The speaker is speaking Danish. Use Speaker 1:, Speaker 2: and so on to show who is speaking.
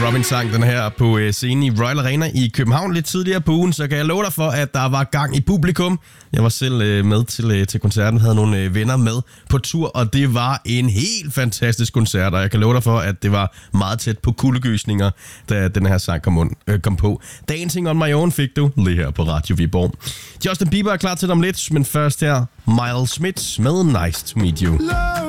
Speaker 1: Robin sang den her på scenen i Royal Arena i København lidt tidligere på ugen, så kan jeg love dig for, at der var gang i publikum. Jeg var selv med til koncerten, havde nogle venner med på tur, og det var en helt fantastisk koncert, og jeg kan love dig for, at det var meget tæt på kuldegysninger, da den her sang kom på. Dancing on My Own fik du lige her på Radio Viborg. Justin Bieber er klar til dig om lidt, men først her Miles Smith med Nice to Meet You.